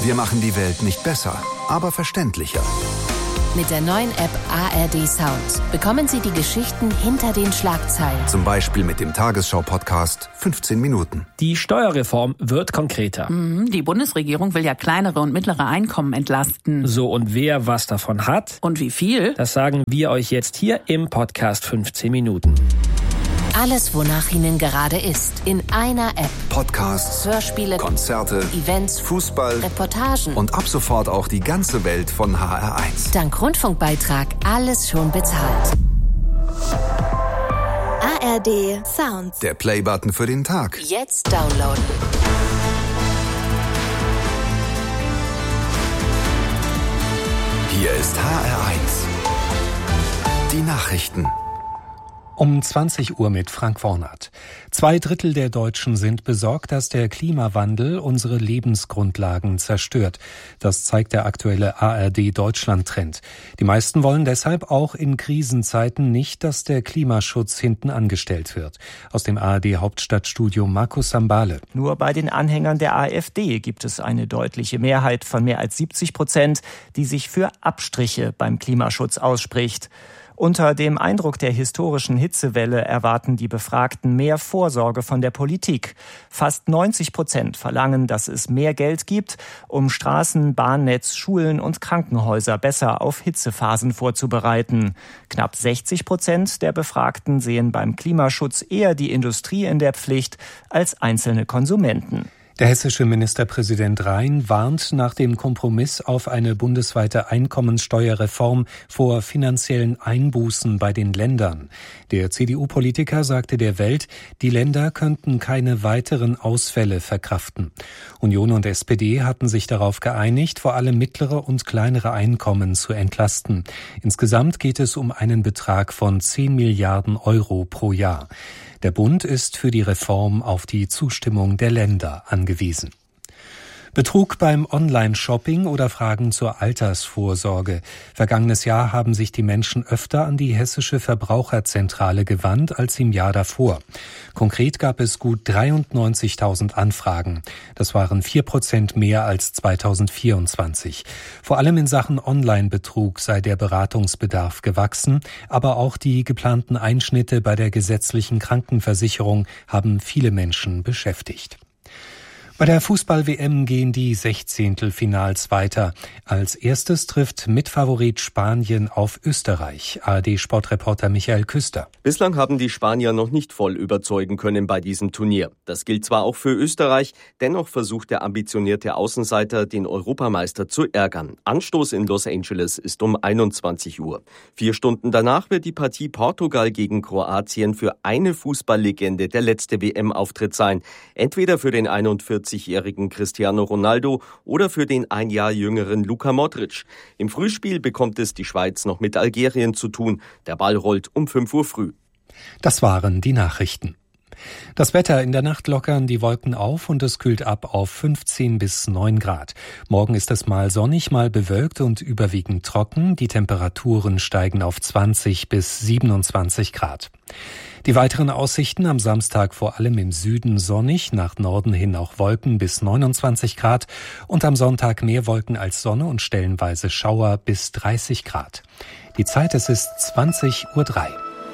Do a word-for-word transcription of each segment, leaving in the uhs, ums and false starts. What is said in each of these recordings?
Wir machen die Welt nicht besser, aber verständlicher. Mit der neuen App A R D Sound bekommen Sie die Geschichten hinter den Schlagzeilen. Zum Beispiel mit dem Tagesschau-Podcast fünfzehn Minuten. Die Steuerreform wird konkreter. Mhm, die Bundesregierung will ja kleinere und mittlere Einkommen entlasten. So, und wer was davon hat? Und wie viel? Das sagen wir euch jetzt hier im Podcast fünfzehn Minuten. Alles, wonach Ihnen gerade ist, in einer App. Podcasts, Hörspiele, Konzerte, Events, Fußball, Reportagen und ab sofort auch die ganze Welt von H R eins. Dank Rundfunkbeitrag alles schon bezahlt. A R D Sound. Der Playbutton für den Tag. Jetzt downloaden. Hier ist H R eins. Die Nachrichten. Um zwanzig Uhr mit Frank Wornert. Zwei Drittel der Deutschen sind besorgt, dass der Klimawandel unsere Lebensgrundlagen zerstört. Das zeigt der aktuelle A R D-Deutschland-Trend. Die meisten wollen deshalb auch in Krisenzeiten nicht, dass der Klimaschutz hinten angestellt wird. Aus dem A R D-Hauptstadtstudio Markus Sambale. Nur bei den Anhängern der AfD gibt es eine deutliche Mehrheit von mehr als siebzig Prozent, die sich für Abstriche beim Klimaschutz ausspricht. Unter dem Eindruck der historischen Hitzewelle erwarten die Befragten mehr Vorsorge von der Politik. Fast neunzig Prozent verlangen, dass es mehr Geld gibt, um Straßen, Bahnnetz, Schulen und Krankenhäuser besser auf Hitzephasen vorzubereiten. Knapp sechzig Prozent der Befragten sehen beim Klimaschutz eher die Industrie in der Pflicht als einzelne Konsumenten. Der hessische Ministerpräsident Rhein warnt nach dem Kompromiss auf eine bundesweite Einkommenssteuerreform vor finanziellen Einbußen bei den Ländern. Der C D U-Politiker sagte der Welt, die Länder könnten keine weiteren Ausfälle verkraften. Union und S P D hatten sich darauf geeinigt, vor allem mittlere und kleinere Einkommen zu entlasten. Insgesamt geht es um einen Betrag von zehn Milliarden Euro pro Jahr. Der Bund ist für die Reform auf die Zustimmung der Länder angewiesen. Betrug beim Online-Shopping oder Fragen zur Altersvorsorge. Vergangenes Jahr haben sich die Menschen öfter an die hessische Verbraucherzentrale gewandt als im Jahr davor. Konkret gab es gut dreiundneunzigtausend Anfragen. Das waren vier Prozent mehr als zweitausendvierundzwanzig. Vor allem in Sachen Online-Betrug sei der Beratungsbedarf gewachsen, aber auch die geplanten Einschnitte bei der gesetzlichen Krankenversicherung haben viele Menschen beschäftigt. Bei der Fußball-W M gehen die Sechzehntelfinals weiter. Als erstes trifft Mitfavorit Spanien auf Österreich. A R D-Sportreporter Michael Küster. Bislang haben die Spanier noch nicht voll überzeugen können bei diesem Turnier. Das gilt zwar auch für Österreich, dennoch versucht der ambitionierte Außenseiter, den Europameister zu ärgern. Anstoß in Los Angeles ist um einundzwanzig Uhr. Vier Stunden danach wird die Partie Portugal gegen Kroatien für eine Fußballlegende der letzte W M-Auftritt sein. Entweder für den einundvierzigjährigen Cristiano Ronaldo oder für den ein Jahr jüngeren Luka Modric. Im Frühspiel bekommt es die Schweiz noch mit Algerien zu tun. Der Ball rollt um fünf Uhr früh. Das waren die Nachrichten. Das Wetter: in der Nacht lockern die Wolken auf und es kühlt ab auf fünfzehn bis neun Grad. Morgen ist es mal sonnig, mal bewölkt und überwiegend trocken. Die Temperaturen steigen auf zwanzig bis siebenundzwanzig Grad. Die weiteren Aussichten: am Samstag vor allem im Süden sonnig, nach Norden hin auch Wolken bis neunundzwanzig Grad und am Sonntag mehr Wolken als Sonne und stellenweise Schauer bis dreißig Grad. Die Zeit: es ist zwanzig Uhr drei.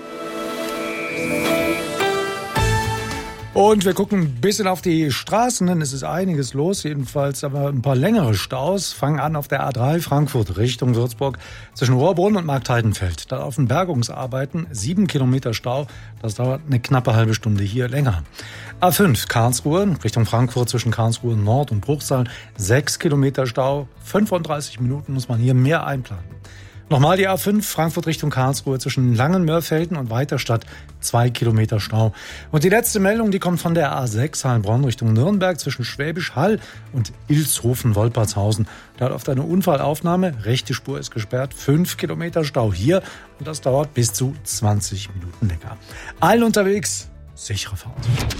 Und wir gucken ein bisschen auf die Straßen, denn es ist einiges los, jedenfalls aber ein paar längere Staus. Fangen an auf der A drei Frankfurt Richtung Würzburg zwischen Rohrbrunn und Marktheidenfeld. Da laufen Bergungsarbeiten, sieben Kilometer Stau, das dauert eine knappe halbe Stunde hier länger. A fünf Karlsruhe Richtung Frankfurt zwischen Karlsruhe Nord und Bruchsal, sechs Kilometer Stau, fünfunddreißig Minuten muss man hier mehr einplanen. Nochmal die A fünf Frankfurt Richtung Karlsruhe zwischen Langenmörfelden und Weiterstadt, zwei Kilometer Stau. Und die letzte Meldung, die kommt von der A sechs Heilbronn Richtung Nürnberg zwischen Schwäbisch Hall und Ilshofen-Wolpertshausen. Da läuft eine Unfallaufnahme, rechte Spur ist gesperrt, fünf Kilometer Stau hier und das dauert bis zu zwanzig Minuten länger. Allen unterwegs, sichere Fahrt.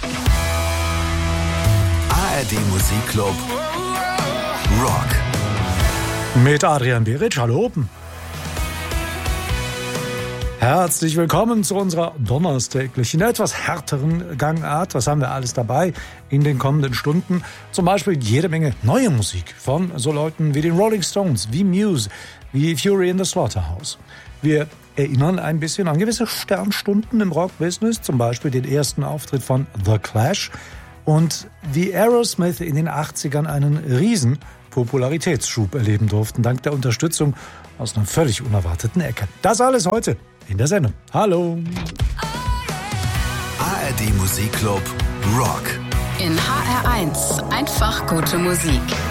A R D Musikclub Rock. Mit Adrian Beric, hallo oben. Herzlich willkommen zu unserer donnerstäglichen, etwas härteren Gangart. Was haben wir alles dabei in den kommenden Stunden? Zum Beispiel jede Menge neue Musik von so Leuten wie den Rolling Stones, wie Muse, wie Fury in the Slaughterhouse. Wir erinnern ein bisschen an gewisse Sternstunden im Rockbusiness, zum Beispiel den ersten Auftritt von The Clash und wie Aerosmith in den achtzigern einen riesen Popularitätsschub erleben durften, dank der Unterstützung aus einer völlig unerwarteten Ecke. Das alles heute in der Sendung. Hallo! A R D Musikclub Rock. In H R eins einfach gute Musik.